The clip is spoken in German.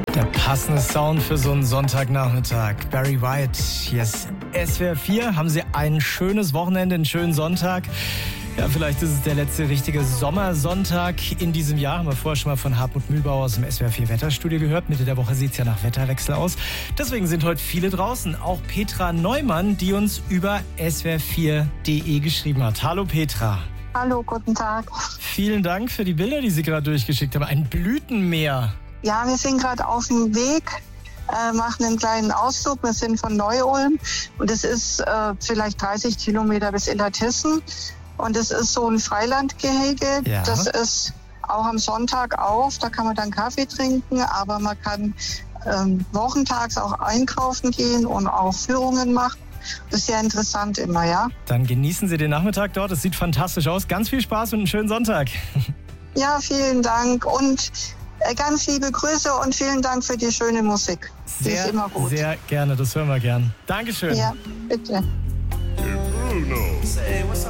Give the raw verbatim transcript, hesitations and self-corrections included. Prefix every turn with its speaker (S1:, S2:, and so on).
S1: Der passende Sound für so einen Sonntagnachmittag. Barry White, hier ist S W R vier. Haben Sie ein schönes Wochenende, einen schönen Sonntag? Ja, vielleicht ist es der letzte richtige Sommersonntag in diesem Jahr. Haben wir vorher schon mal von Hartmut Mühlbauer aus dem S W R vier Wetterstudio gehört. Mitte der Woche sieht es ja nach Wetterwechsel aus. Deswegen sind heute viele draußen. Auch Petra Neumann, die uns über S W R vier punkt de geschrieben hat. Hallo Petra.
S2: Hallo, guten Tag.
S1: Vielen Dank für die Bilder, die Sie gerade durchgeschickt haben. Ein Blütenmeer.
S2: Ja, wir sind gerade auf dem Weg, äh, machen einen kleinen Ausflug. Wir sind von Neu-Ulm und es ist äh, vielleicht dreißig Kilometer bis Illertissen. Und es ist so ein Freilandgehege.
S1: Ja.
S2: Das ist auch am Sonntag auf. Da kann man dann Kaffee trinken, aber man kann ähm, wochentags auch einkaufen gehen und auch Führungen machen. Das ist sehr interessant immer, ja.
S1: Dann genießen Sie den Nachmittag dort. Es sieht fantastisch aus. Ganz viel Spaß und einen schönen Sonntag.
S2: Ja, vielen Dank und äh, ganz liebe Grüße und vielen Dank für die schöne Musik. Die
S1: Sehr,
S2: ist immer gut.
S1: sehr gerne. Das hören wir gern. Dankeschön.
S2: Ja, bitte.
S3: Bruno.